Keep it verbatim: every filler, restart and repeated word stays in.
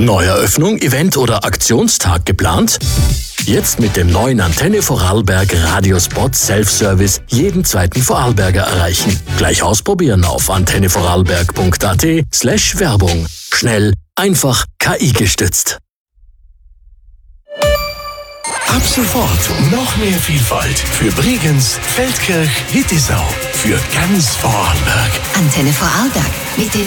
Neueröffnung, Event oder Aktionstag geplant? Jetzt mit dem neuen Antenne Vorarlberg Radiospot Self-Service jeden zweiten Vorarlberger erreichen. Gleich ausprobieren auf antennevorarlberg.at slash Werbung. Schnell, einfach, K I gestützt. Ab sofort noch mehr Vielfalt für Bregenz, Feldkirch, Hittisau, für ganz Vorarlberg. Antenne Vorarlberg mit den